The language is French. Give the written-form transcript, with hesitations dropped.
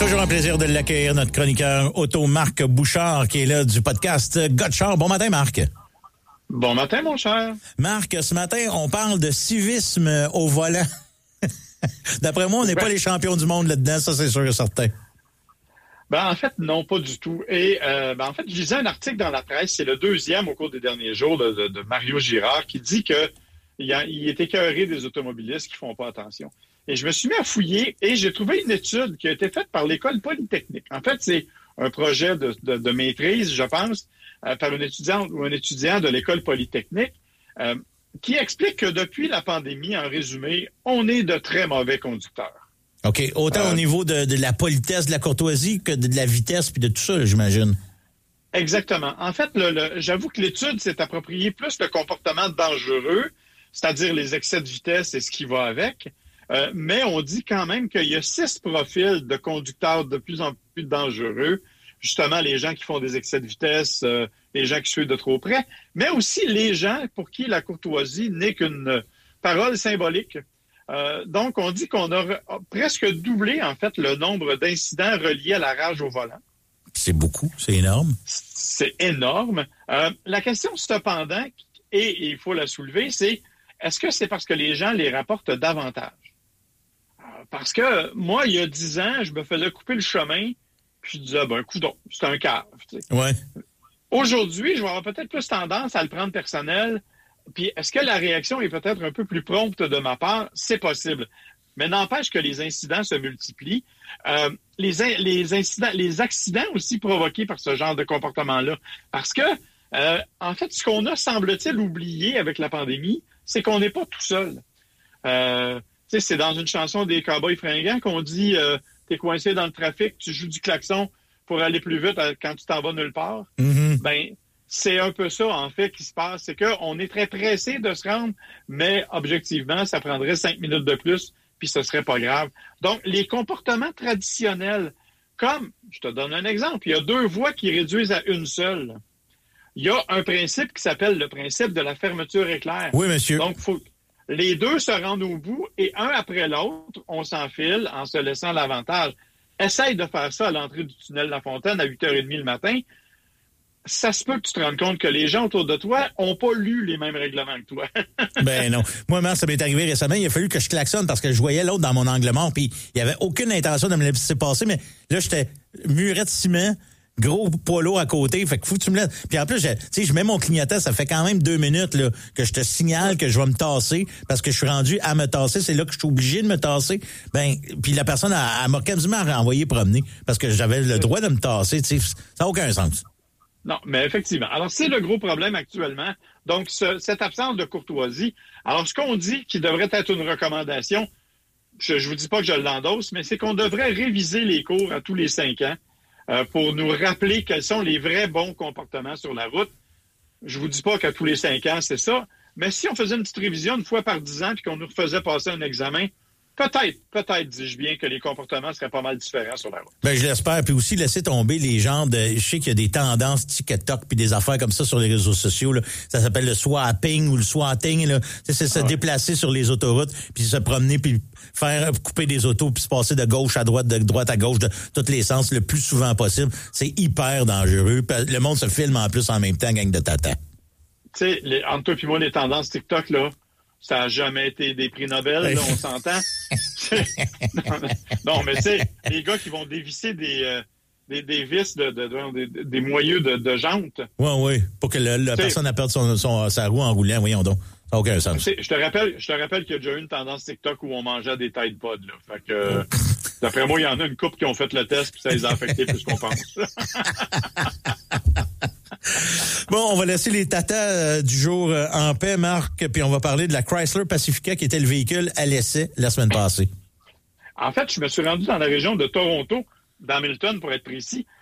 Toujours un plaisir de l'accueillir, notre chroniqueur auto Marc Bouchard, qui est là du podcast Gotchard. Bon matin, Marc. Bon matin, mon cher. Marc, ce matin, on parle de civisme au volant. D'après moi, on n'est pas les champions du monde là-dedans, ça c'est sûr et certain. En fait, non, pas du tout. Et en fait, je lisais un article dans la presse, c'est le deuxième au cours des derniers jours de Mario Girard, qui dit que il est écœuré des automobilistes qui font pas attention. Et je me suis mis à fouiller et j'ai trouvé une étude qui a été faite par l'École polytechnique. En fait, c'est un projet de maîtrise, je pense, par une étudiante ou un étudiant de l'École polytechnique qui explique que depuis la pandémie, en résumé, on est de très mauvais conducteurs. OK. Autant au niveau de la politesse, de la courtoisie que de la vitesse puis de tout ça, là, j'imagine. Exactement. En fait, j'avoue que l'étude s'est appropriée plus le comportement dangereux, c'est-à-dire les excès de vitesse et ce qui va avec. Mais on dit quand même qu'il y a 6 profils de conducteurs de plus en plus dangereux. Justement, les gens qui font des excès de vitesse, les gens qui suivent de trop près, mais aussi les gens pour qui la courtoisie n'est qu'une parole symbolique. Donc, on dit qu'on a presque doublé, en fait, le nombre d'incidents reliés à la rage au volant. C'est beaucoup, c'est énorme. C'est énorme. La question, cependant, et il faut la soulever, c'est est-ce que c'est parce que les gens les rapportent davantage? Parce que moi, il y a 10 ans, je me faisais couper le chemin, puis je disais, coudonc, c'est un cave. Tu sais. Ouais. Aujourd'hui, je vais avoir peut-être plus tendance à le prendre personnel. Puis est-ce que la réaction est peut-être un peu plus prompte de ma part? C'est possible. Mais n'empêche que les incidents se multiplient. Les accidents aussi provoqués par ce genre de comportement-là. Parce que, en fait, ce qu'on a, semble-t-il, oublié avec la pandémie, c'est qu'on n'est pas tout seul. C'est dans une chanson des Cowboys fringants qu'on dit t'es coincé dans le trafic, tu joues du klaxon pour aller plus vite quand tu t'en vas nulle part. Mm-hmm. C'est un peu ça, en fait, qui se passe. C'est qu'on est très pressé de se rendre, mais objectivement, ça prendrait 5 minutes de plus, puis ce serait pas grave. Donc, les comportements traditionnels, comme, je te donne un exemple, il y a 2 voies qui réduisent à une seule. Il y a un principe qui s'appelle le principe de la fermeture éclair. Oui, monsieur. Donc, les 2 se rendent au bout et un après l'autre, on s'enfile en se laissant l'avantage. Essaye de faire ça à l'entrée du tunnel La Fontaine à 8h30 le matin. Ça se peut que tu te rendes compte que les gens autour de toi n'ont pas lu les mêmes règlements que toi. Ben non. Moi, ça m'est arrivé récemment. Il a fallu que je klaxonne parce que je voyais l'autre dans mon angle mort. Puis il n'y avait aucune intention de me laisser passer. Mais là, j'étais muret de ciment. Gros poids lourd à côté, fait que faut que tu me laisses. Puis en plus, je mets mon clignotant, ça fait quand même 2 minutes là, que je te signale que je vais me tasser parce que je suis rendu à me tasser. C'est là que je suis obligé de me tasser. Puis la personne elle m'a quasiment renvoyé promener parce que j'avais le droit de me tasser. Ça n'a aucun sens. Non, mais effectivement. Alors, c'est le gros problème actuellement. Donc, cette absence de courtoisie. Alors, ce qu'on dit qui devrait être une recommandation, je vous dis pas que je l'endosse, mais c'est qu'on devrait réviser les cours à tous les 5 ans. Pour nous rappeler quels sont les vrais bons comportements sur la route. Je vous dis pas qu'à tous les 5 ans, c'est ça, mais si on faisait une petite révision une fois par 10 ans puis qu'on nous refaisait passer un examen, peut-être, dis-je bien, que les comportements seraient pas mal différents sur la route. Je l'espère. Puis aussi, laisser tomber les gens je sais qu'il y a des tendances TikTok puis des affaires comme ça sur les réseaux sociaux, là. Ça s'appelle le swapping ou le swatting, là. C'est se déplacer sur les autoroutes puis se promener puis faire couper des autos puis se passer de gauche à droite, de droite à gauche, de tous les sens le plus souvent possible. C'est hyper dangereux. Le monde se filme en plus en même temps, gang de tata. Tu sais, entre toi et moi, les tendances TikTok, là, ça n'a jamais été des prix Nobel, là, on s'entend. Non, mais tu sais, les gars qui vont dévisser des vis, des moyeux de jantes. Oui, pour que la personne a perdu sa roue en roulant, voyons donc. Ça n'a aucun sens. Je te rappelle qu'il y a déjà eu une tendance TikTok où on mangeait des Tide Pods, là. Fait que, d'après moi, il y en a une couple qui ont fait le test puis ça les a affectés plus qu'on pense. Bon, on va laisser les tatas du jour en paix, Marc, puis on va parler de la Chrysler Pacifica qui était le véhicule à l'essai la semaine passée. En fait, je me suis rendu dans la région de Toronto, d'Hamilton pour être précis,